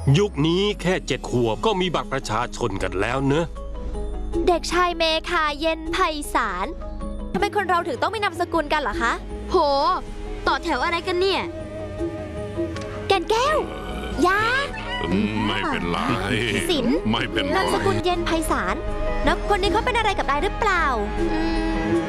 ยุคนี้แค่7 ขวบก็มีบัตรประชาชนกันแล้วเนอะเด็กชายเมคาเย็นไพศาลทำไมคนเราถึงต้องมีนามสกุลกันเหรอคะโหต่อแถวอะไรกันเนี่ยแก่นแก้วยาไม่เป็นไรศิลป์ไม่เป็นไรนามสกุลเย็นไพศาลแล้วคนนี้เขาเป็นอะไรกับนายหรือเปล่า